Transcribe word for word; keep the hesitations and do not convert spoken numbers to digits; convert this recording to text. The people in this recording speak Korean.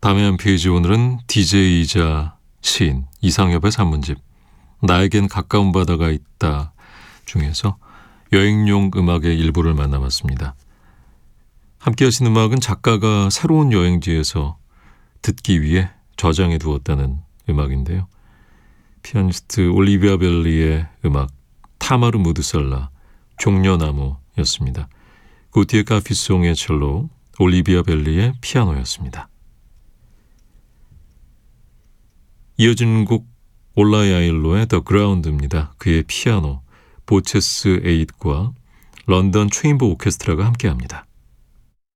밤의 한 페이지, 오늘은 디제이이자 시인 이상엽의 산문집 나에겐 가까운 바다가 있다 중에서 여행용 음악의 일부를 만나봤습니다. 함께 하신 음악은 작가가 새로운 여행지에서 듣기 위해 저장해 두었다는 음악인데요. 피아니스트 올리비아 벨리의 음악 타마르 무드살라 종려나무였습니다. 고티에 카피송의 첼로, 올리비아 벨리의 피아노였습니다. 이어진 곡 올라이 아일로의 더 그라운드입니다. 그의 피아노, 보체스 에잇과 런던 체인버 오케스트라가 함께합니다.